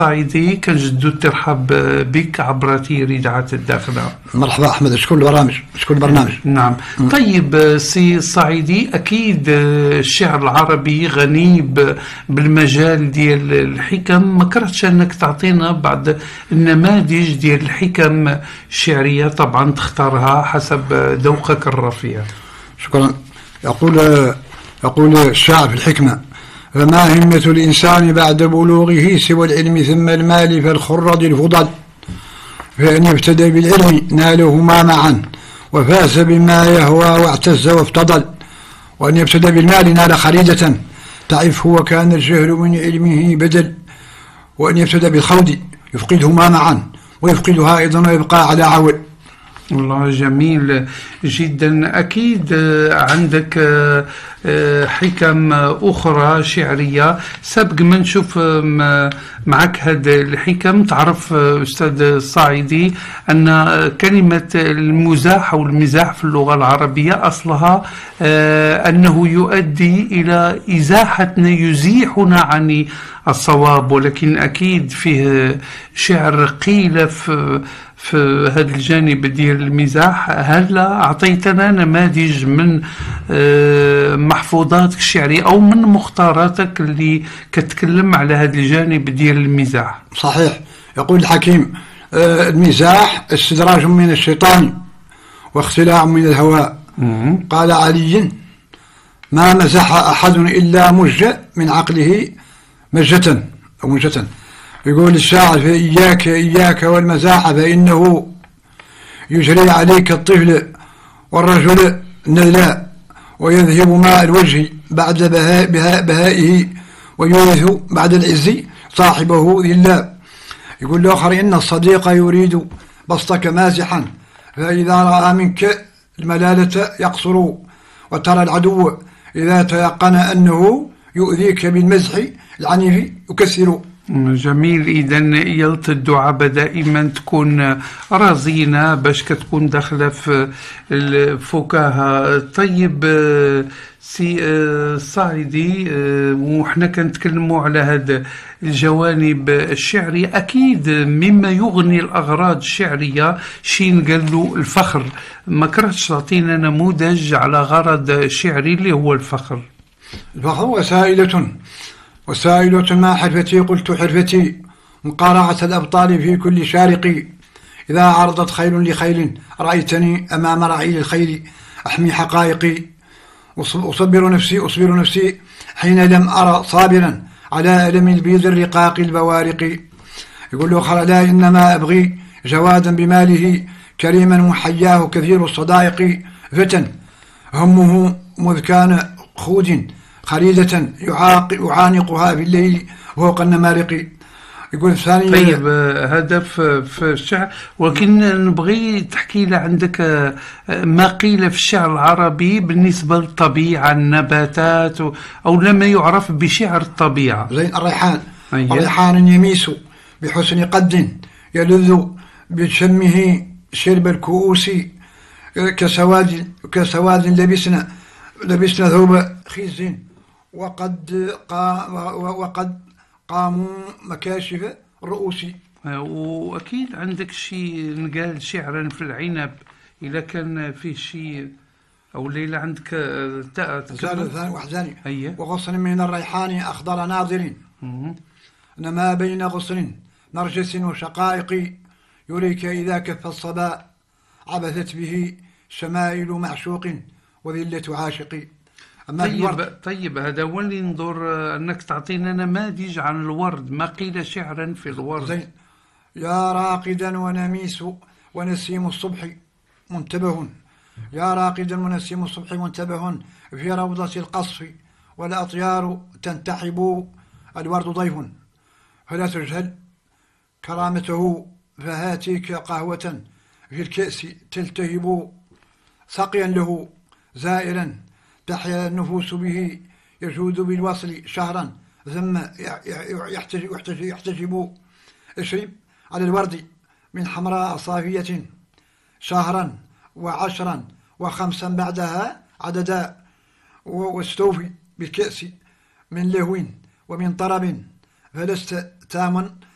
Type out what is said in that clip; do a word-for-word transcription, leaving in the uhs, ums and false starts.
صعيدي كنجدو الترحاب بك عبر إذاعة الداخلة. مرحبا أحمد، شكون البرامج شكون البرنامج. نعم. م. طيب سي صعيدي، أكيد الشعر العربي غني بالمجال ديال الحكم، ما كرهتش أنك تعطينا بعض النماذج ديال الحكم الشعرية، طبعا تختارها حسب ذوقك الرفيع. شكرا. يقول يقول الشاعر في الحكمة: فما همة الإنسان بعد بلوغه سوى العلم ثم المال فالخرد الفضل، فإن ابتدى بالعلم نالهما معا وفاز بما يهوى واعتز وافتضل، وأن يبتدى بالمال نال خريدة تعفه وكان الجهل من علمه بدل، وأن يبتدى بالخوض يفقدهما معا ويفقدها أيضا ويبقى على عول. والله جميل جدا. أكيد عندك حكم أخرى شعرية، سبق ما نشوف معك هذه الحكم. تعرف أستاذ الصعيدي أن كلمة المزاح أو المزاح في اللغة العربية أصلها أنه يؤدي إلى إزاحة، يزيحنا عن الصواب، ولكن أكيد فيه شعر قيل في في هذا الجانب ديال المزاح. هل أعطيتنا نماذج من محفوظاتك الشعرية أو من مختاراتك اللي كتكلم على هذا الجانب ديال المزاح؟ صحيح. يقول الحكيم: المزاح استدراج من الشيطان واختلاع من الهواء. قال علي: ما مزح أحد إلا مج من عقله مجة أو مجة. يقول الشاعر: فإياك إياك والمزاح فإنه يجري عليك الطفل والرجل نذلاء، ويذهب ماء الوجه بعد بهاء بهاء بهائه، ويورث بعد العز صاحبه ذلا. يقول الآخر: إن الصديق يريد بسطك مازحا، فإذا رأى منك الملالة يقصر، وترى العدو إذا تيقن أنه يؤذيك بالمزح العنيف يكسر. جميل. إذن يلت الدعابة دائما تكون رزينة باش كتكون داخلة في الفكاهة. طيب سي صعيدي، وحنا كنتكلموا على هذا الجوانب الشعرية، أكيد مما يغني الأغراض الشعرية شي قال له الفخر. ما كرهتش تعطينا نموذج على غرض شعري اللي هو الفخر؟ الفخر وسائلة وسائلة ما حرفتي قلت حرفتي، مقارعة الأبطال في كل شارق، إذا عرضت خيل لخيل رأيتني أمام رعيل الخيل أحمي حقائقي، أصبر نفسي أصبر نفسي حين لم أرى صابرا على ألم البيض الرقاق البوارق. يقول له: أخر لا إنما أبغي جوادا بماله كريما محياه كثير الصدائق، فتى همه مذ كان خود خريدة يعانقها في الليل فوق النمارق. يقول الثاني: طيب هذا في الشعر، ولكن نبغي تحكي لي عندك ما قيل في الشعر العربي بالنسبة للطبيعة، النباتات، أو لما يعرف بشعر الطبيعة. زين الريحان. أيه. الريحان يميس بحسن قد يلذ بشمه شرب الكؤوس، كسواد كسواد لبسنا لبسنا ثوب خيز وقد قا وقد قاموا مكاشف الرؤوس. وأكيد عندك شيء نقال شعرا في العنب، إذا كان فيه شيء أو ليلة عندك زال ثاني وحزاني. أيه. وغصن من الريحان أخضر ناظر، نما بين غصن نرجس وشقائق، يريك إذا كف الصبا عبثت به شمائل معشوق وذلة عاشق. طيب طيب هذا هو اللي نظر أنك تعطينا نماذج عن الورد، ما قيل شعرا في الورد. زين. يا راقدا ونميس ونسيم الصبح منتبه، يا راقدا ونسيم الصبح منتبه في روضة القصف، والأطيار تنتحب الورد ضيف، فلا تجهل كرامته فهاتيك قهوة في الكأس تلتهب، سقيا له زائرا تحيا النفوس به، يجود بالوصل شهرا ثم يحتجب, يحتجب, يحتجب اشرب على الورد من حمراء صافية شهرا وعشرا وخمسا بعدها عددا، واستوفي بالكأس من لهو ومن طرب، فلست تاما